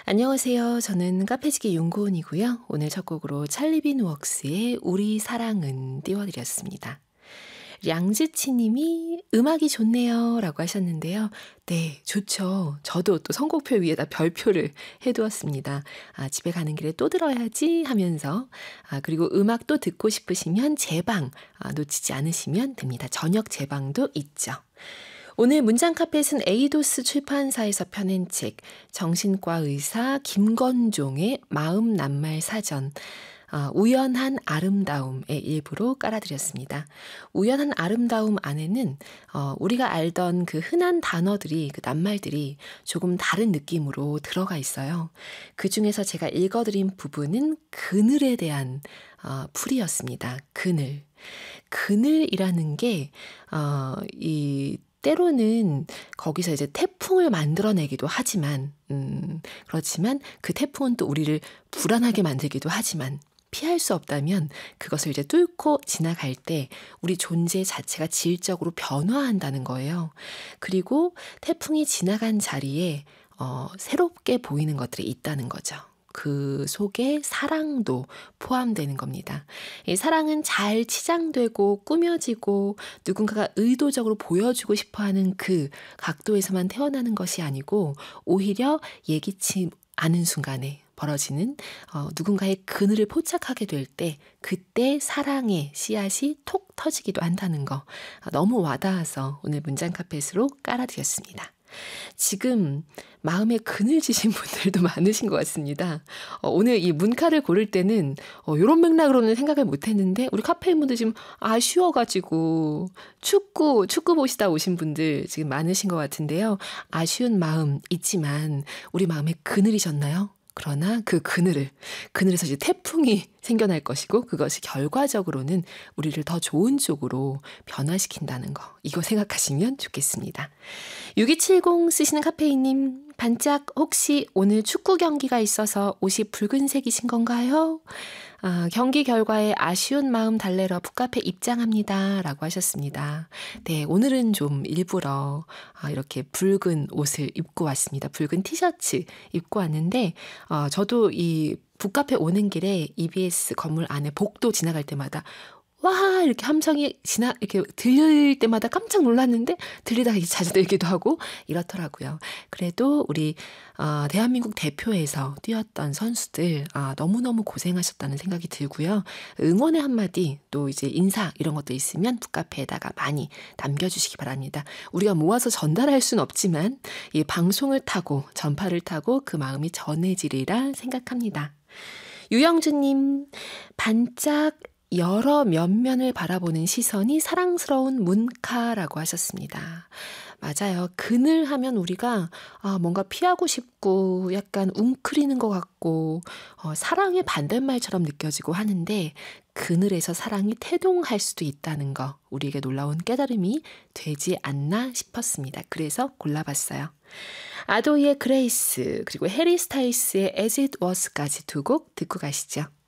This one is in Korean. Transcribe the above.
안녕하세요. 저는 카페지기 윤고은이고요. 오늘 첫 곡으로 찰리빈 웍스의 우리 사랑은 띄워드렸습니다. 량지치 님이 음악이 좋네요 라고 하셨는데요. 네, 좋죠. 저도 또 선곡표 위에다 별표를 해두었습니다. 집에 가는 길에 또 들어야지 하면서 그리고 음악 또 듣고 싶으시면 제방 놓치지 않으시면 됩니다. 저녁 제방도 있죠. 오늘 문장카펫은 에이도스 출판사에서 펴낸 책 정신과 의사 김건종의 마음 낱말 사전 우연한 아름다움의 일부로 깔아드렸습니다. 우연한 아름다움 안에는 우리가 알던 그 흔한 단어들이 그 낱말들이 조금 다른 느낌으로 들어가 있어요. 그중에서 제가 읽어드린 부분은 그늘에 대한 풀이였습니다. 그늘. 그늘이라는 게 때로는 거기서 이제 태풍을 만들어내기도 하지만, 그렇지만 그 태풍은 또 우리를 불안하게 만들기도 하지만, 피할 수 없다면 그것을 이제 뚫고 지나갈 때 우리 존재 자체가 질적으로 변화한다는 거예요. 그리고 태풍이 지나간 자리에 새롭게 보이는 것들이 있다는 거죠. 그 속에 사랑도 포함되는 겁니다. 이 사랑은 잘 치장되고 꾸며지고 누군가가 의도적으로 보여주고 싶어하는 그 각도에서만 태어나는 것이 아니고 오히려 예기치 않은 순간에 벌어지는 누군가의 그늘을 포착하게 될 때 그때 사랑의 씨앗이 톡 터지기도 한다는 거 너무 와닿아서 오늘 문장 카펫으로 깔아드렸습니다. 지금 마음에 그늘 지신 분들도 많으신 것 같습니다. 오늘 이 문카를 고를 때는 이런 맥락으로는 생각을 못했는데 우리 카페인분들 지금 아쉬워가지고 축구 보시다 오신 분들 지금 많으신 것 같은데요. 아쉬운 마음 있지만 우리 마음에 그늘이셨나요? 그러나 그 그늘에서 이제 태풍이 생겨날 것이고 그것이 결과적으로는 우리를 더 좋은 쪽으로 변화시킨다는 거. 이거 생각하시면 좋겠습니다. 6270 쓰시는 카페인님, 반짝 혹시 오늘 축구 경기가 있어서 옷이 붉은색이신 건가요? 경기 결과에 아쉬운 마음 달래러 북카페 입장합니다 라고 하셨습니다. 네, 오늘은 좀 일부러 이렇게 붉은 옷을 입고 왔습니다. 붉은 티셔츠 입고 왔는데 저도 이 북카페 오는 길에 EBS 건물 안에 복도 지나갈 때마다 와 이렇게 함성이 이렇게 들릴 때마다 깜짝 놀랐는데 들리다가 자주 들기도 하고 이렇더라고요. 그래도 우리 대한민국 대표에서 뛰었던 선수들 너무너무 고생하셨다는 생각이 들고요. 응원의 한마디 또 이제 인사 이런 것도 있으면 북카페에다가 많이 남겨주시기 바랍니다. 우리가 모아서 전달할 수는 없지만 이 방송을 타고 전파를 타고 그 마음이 전해지리라 생각합니다. 유영주님, 반짝 여러 면면을 바라보는 시선이 사랑스러운 문카라고 하셨습니다. 맞아요. 그늘 하면 우리가 뭔가 피하고 싶고 약간 웅크리는 것 같고 사랑의 반대말처럼 느껴지고 하는데 그늘에서 사랑이 태동할 수도 있다는 거 우리에게 놀라운 깨달음이 되지 않나 싶었습니다. 그래서 골라봤어요. 아도이의 그레이스 그리고 해리 스타일스의 As It Was까지 두 곡 듣고 가시죠.